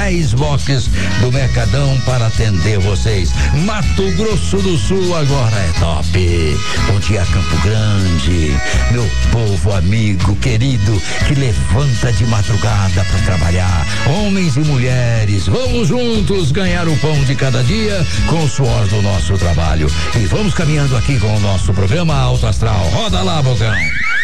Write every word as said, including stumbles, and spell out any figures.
dez boxes do Mercadão para atender vocês. Mato Grosso do Sul agora é top. Bom dia, Campo Grande, meu povo amigo querido que levanta de madrugada para trabalhar. Homens e mulheres, vamos juntos ganhar o pão de cada dia com o suor do nosso trabalho. E vamos caminhando aqui com o nosso programa Alto Astral. Roda lá, Bocão.